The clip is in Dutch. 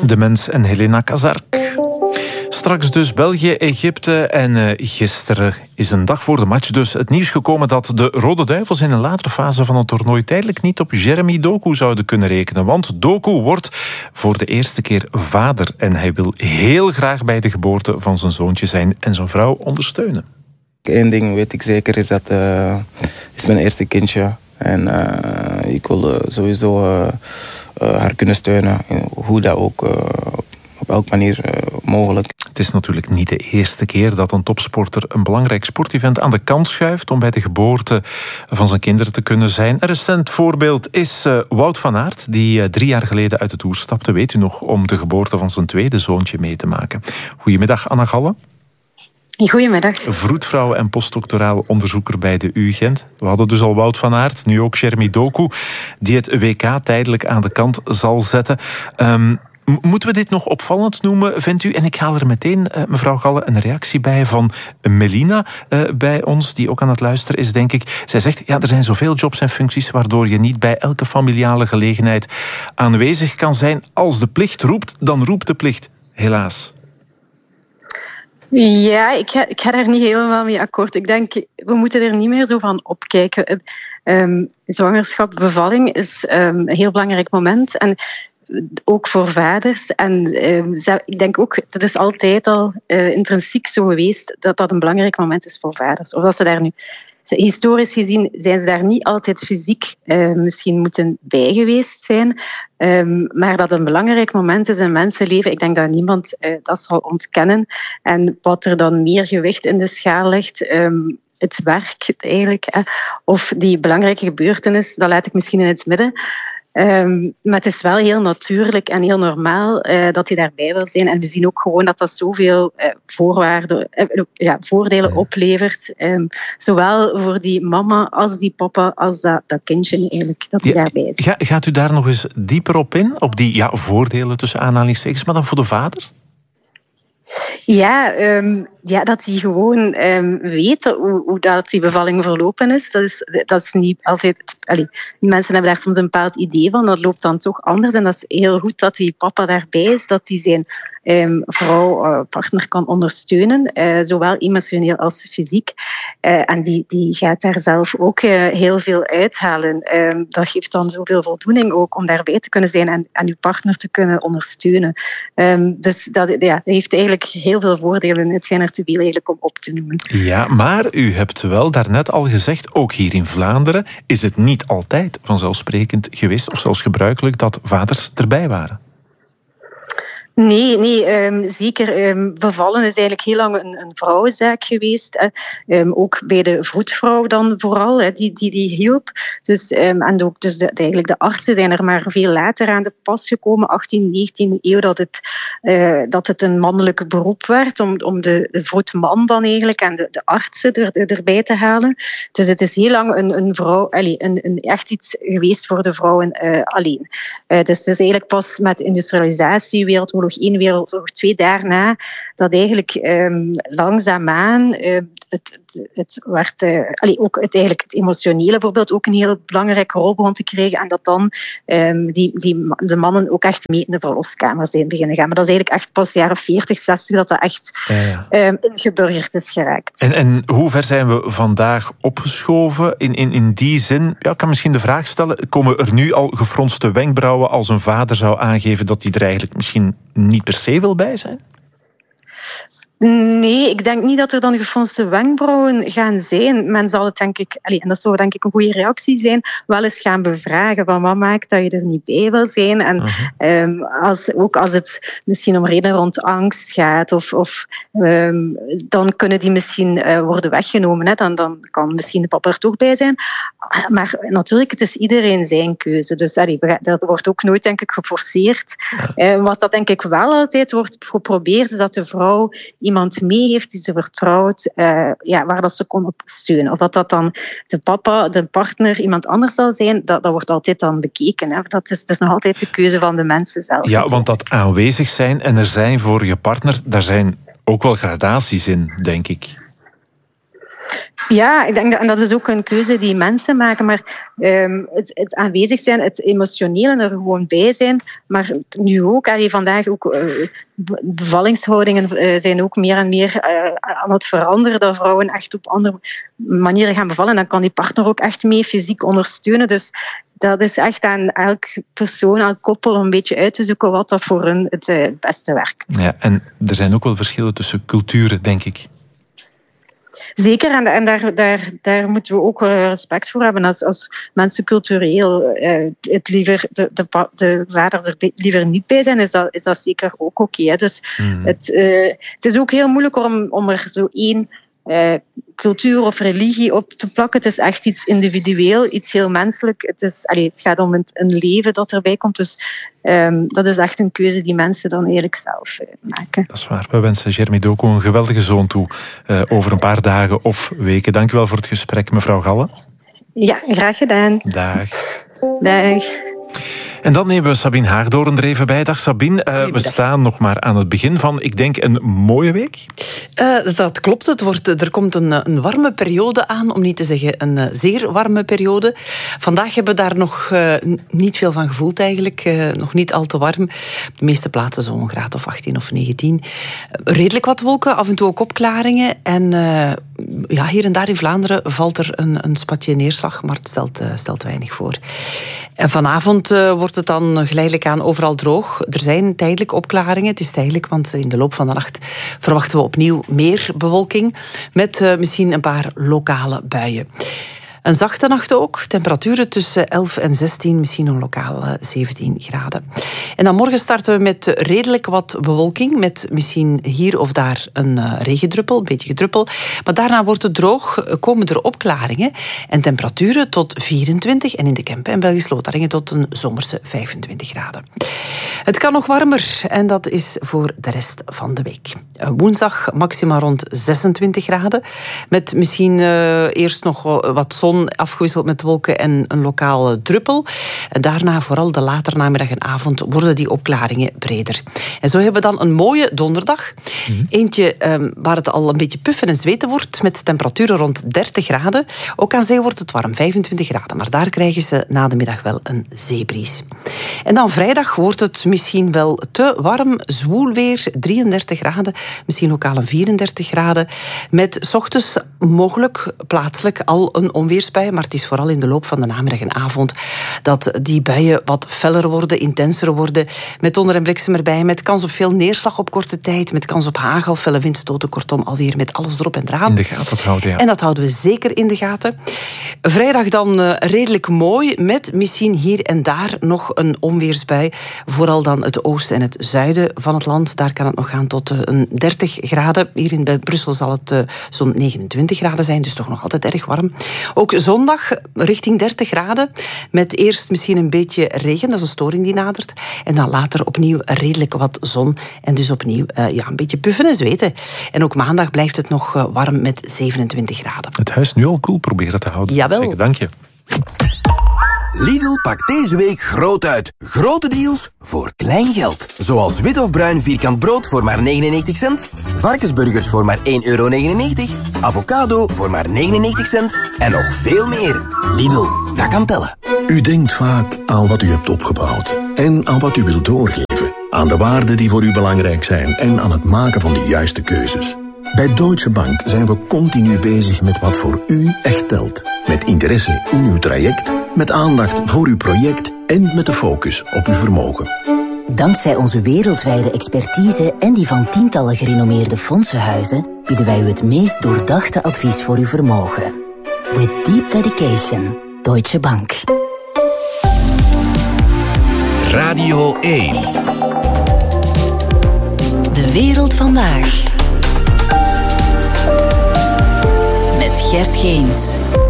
De Mens en Helena Kazark. Straks dus België, Egypte en gisteren is een dag voor de match dus het nieuws gekomen dat de Rode Duivels in een latere fase van het toernooi tijdelijk niet op Jeremy Doku zouden kunnen rekenen. Want Doku wordt voor de eerste keer vader en hij wil heel graag bij de geboorte van zijn zoontje zijn en zijn vrouw ondersteunen. Eén ding weet ik zeker is dat het is mijn eerste kindje en ik wil sowieso haar kunnen steunen, hoe dat ook, op elke manier mogelijk. Het is natuurlijk niet de eerste keer dat een topsporter een belangrijk sportevent aan de kant schuift om bij de geboorte van zijn kinderen te kunnen zijn. Een recent voorbeeld is Wout van Aert, die 3 jaar geleden uit de Tour stapte, weet u nog, om de geboorte van zijn tweede zoontje mee te maken. Goedemiddag, Anna Galle. Goedemiddag. Vroedvrouw en postdoctoraal onderzoeker bij de U Gent. We hadden dus al Wout van Aert, nu ook Jeremy Doku, die het WK tijdelijk aan de kant zal zetten. Moeten we dit nog opvallend noemen, vindt u? En ik haal er meteen, mevrouw Galle, een reactie bij van Melina bij ons, die ook aan het luisteren is, denk ik. Zij zegt, ja, er zijn zoveel jobs en functies waardoor je niet bij elke familiale gelegenheid aanwezig kan zijn. Als de plicht roept, dan roept de plicht. Helaas. Ja, ik ga daar niet helemaal mee akkoord. Ik denk, we moeten er niet meer zo van opkijken. Zwangerschap, bevalling is een heel belangrijk moment. En ook voor vaders. En ik denk ook, dat is altijd al intrinsiek zo geweest, dat dat een belangrijk moment is voor vaders. Of dat ze daar nu... Historisch gezien zijn ze daar niet altijd fysiek misschien moeten bij geweest zijn. Maar dat een belangrijk moment is in mensenleven, ik denk dat niemand dat zal ontkennen. En wat er dan meer gewicht in de schaal legt, het werk eigenlijk, of die belangrijke gebeurtenis, dat laat ik misschien in het midden. Maar het is wel heel natuurlijk en heel normaal dat hij daarbij wil zijn. En we zien ook gewoon dat dat zoveel voordelen oplevert. Zowel voor die mama als die papa als dat kindje eigenlijk, dat hij daarbij is. Gaat u daar nog eens dieper op in? Op die voordelen tussen aanhalingstekens, maar dan voor de vader? Ja, dat hij gewoon weet hoe dat die bevalling verlopen is. Dat is niet altijd... mensen hebben daar soms een bepaald idee van. Dat loopt dan toch anders. En dat is heel goed dat die papa daarbij is. Dat hij zijn vrouw, partner kan ondersteunen. Zowel emotioneel als fysiek. En die gaat daar zelf ook heel veel uithalen. Dat geeft dan zoveel voldoening ook om daarbij te kunnen zijn en uw partner te kunnen ondersteunen. Dus dat heeft eigenlijk heel veel voordelen. Het zijn er te veel eigenlijk om op te noemen. Ja, maar u hebt wel daarnet al gezegd, ook hier in Vlaanderen is het niet altijd vanzelfsprekend geweest of zelfs gebruikelijk dat vaders erbij waren. Nee, zeker. Bevallen is eigenlijk heel lang een vrouwenzaak geweest. Ook bij de vroedvrouw dan vooral, die hielp. Dus, en ook dus eigenlijk de artsen zijn er maar veel later aan de pas gekomen, 18e, 19e eeuw, dat het een mannelijk beroep werd om de vroedman dan eigenlijk en de artsen erbij te halen. Dus het is heel lang een vrouw, echt iets geweest voor de vrouwen alleen. Dus het is eigenlijk pas met industrialisatie, Wereldoorlog 1, Wereldoorlog 2 daarna, dat eigenlijk langzaamaan het werd, het emotionele voorbeeld ook een heel belangrijke rol begon te krijgen en dat dan de mannen ook echt mee in de verloskamer zijn beginnen gaan. Maar dat is eigenlijk echt pas jaren 40, 60 dat echt ingeburgerd is geraakt. En hoe ver zijn we vandaag opgeschoven? In die zin, ik kan misschien de vraag stellen, komen er nu al gefronste wenkbrauwen als een vader zou aangeven dat hij er eigenlijk misschien niet per se wil bij zijn? Nee, ik denk niet dat er dan gefronste wenkbrauwen gaan zijn. Men zal het denk ik, en dat zou denk ik een goede reactie zijn, wel eens gaan bevragen van wat maakt dat je er niet bij wil zijn. En als het misschien om redenen rond angst gaat, dan kunnen die misschien worden weggenomen. Hè. Dan kan misschien de papa er toch bij zijn. Maar natuurlijk, het is iedereen zijn keuze. Dus dat wordt ook nooit, denk ik, geforceerd. Wat dat denk ik wel altijd wordt geprobeerd, is dat de vrouw iemand mee heeft die ze vertrouwt, waar dat ze kon op steunen. Of dat dan de papa, de partner, iemand anders zal zijn, dat wordt altijd dan bekeken. Hè. Dat is nog altijd de keuze van de mensen zelf. Ja, want dat aanwezig zijn en er zijn voor je partner, daar zijn ook wel gradaties in, denk ik. Ja, ik denk en dat is ook een keuze die mensen maken, maar het aanwezig zijn, het emotionele er gewoon bij zijn, maar nu ook, vandaag ook, bevallingshoudingen zijn ook meer en meer aan het veranderen, dat vrouwen echt op andere manieren gaan bevallen. Dan kan die partner ook echt mee fysiek ondersteunen. Dus dat is echt aan elk persoon, elk koppel om een beetje uit te zoeken wat dat voor hun het beste werkt. Ja, en er zijn ook wel verschillen tussen culturen, denk ik. Zeker, en daar moeten we ook respect voor hebben. Als mensen cultureel het liever de vaders er liever niet bij zijn, is dat zeker ook oké. Dus het is ook heel moeilijk om er zo één cultuur of religie op te plakken. Het is echt iets individueel, iets heel menselijk. Het gaat om een leven dat erbij komt. Dus dat is echt een keuze die mensen dan eigenlijk zelf maken. Dat is waar. We wensen Jeremy Doku een geweldige zoon toe over een paar dagen of weken. Dank u wel voor het gesprek, mevrouw Galle. Ja, graag gedaan. Dag. Dag. En dan nemen we Sabine Haagdoorn er even bij. Dag Sabine, we staan nog maar aan het begin van, ik denk, een mooie week. Dat klopt. Er komt een warme periode aan, om niet te zeggen een zeer warme periode. Vandaag hebben we daar nog niet veel van gevoeld eigenlijk. Nog niet al te warm. Op de meeste plaatsen zo'n graad of 18 of 19. Redelijk wat wolken, af en toe ook opklaringen. En hier en daar in Vlaanderen valt er een spatje neerslag, maar het stelt weinig voor. En vanavond wordt het dan geleidelijk aan overal droog. Er zijn tijdelijk opklaringen. Het is tijdelijk, want in de loop van de nacht verwachten we opnieuw meer bewolking. Met misschien een paar lokale buien. Een zachte nacht ook. Temperaturen tussen 11 en 16, misschien een lokaal 17 graden. En dan morgen starten we met redelijk wat bewolking. Met misschien hier of daar een regendruppel, een beetje gedruppel. Maar daarna wordt het droog, komen er opklaringen. En temperaturen tot 24. En in de Kempen en Belgisch Lotharingen tot een zomerse 25 graden. Het kan nog warmer. En dat is voor de rest van de week. Woensdag maxima rond 26 graden. Met misschien eerst nog wat zon afgewisseld met wolken en een lokale druppel. Daarna, vooral de later namiddag en avond, worden die opklaringen breder. En zo hebben we dan een mooie donderdag. Eentje waar het al een beetje puffen en zweten wordt, met temperaturen rond 30 graden. Ook aan zee wordt het warm, 25 graden. Maar daar krijgen ze na de middag wel een zeebries. En dan vrijdag wordt het misschien wel te warm, zwoel weer, 33 graden. Misschien lokaal een 34 graden. Met 's ochtends mogelijk plaatselijk al een onweersbui. Maar het is vooral in de loop van de namiddag en avond dat die buien wat feller worden, intenser worden. Met donder en bliksem erbij. Met kans op veel neerslag op korte tijd. Met kans op hagel, felle windstoten. Kortom, alweer met alles erop en eraan. In de gaten houden, ja. En dat houden we zeker in de gaten. Vrijdag dan redelijk mooi. Met misschien hier en daar nog een onweersbui. Vooral dan het oosten en het zuiden van het land. Daar kan het nog gaan tot een 30 graden. Hier in Brussel zal het zo'n 29 graden zijn. Dus toch nog altijd erg warm. Ook zondag richting 30 graden. Met eerst misschien een beetje regen. Dat is een storing die nadert. En dan later opnieuw redelijk wat zon. En dus opnieuw een beetje puffen en zweten. En ook maandag blijft het nog warm met 27 graden. Het huis nu al koel proberen te houden. Jawel. Zeker, dank je. Lidl pakt deze week groot uit. Grote deals voor klein geld. Zoals wit of bruin vierkant brood voor maar 99 cent. Varkensburgers voor maar 1,99 €. Avocado voor maar 99 cent. En nog veel meer. Lidl, dat kan tellen. U denkt vaak aan wat u hebt opgebouwd. En aan wat u wilt doorgeven. Aan de waarden die voor u belangrijk zijn. En aan het maken van de juiste keuzes. Bij Deutsche Bank zijn we continu bezig met wat voor u echt telt. Met interesse in uw traject, met aandacht voor uw project en met de focus op uw vermogen. Dankzij onze wereldwijde expertise en die van tientallen gerenommeerde fondsenhuizen bieden wij u het meest doordachte advies voor uw vermogen. With deep dedication, Deutsche Bank. Radio 1. De wereld vandaag. Met Gert Geens.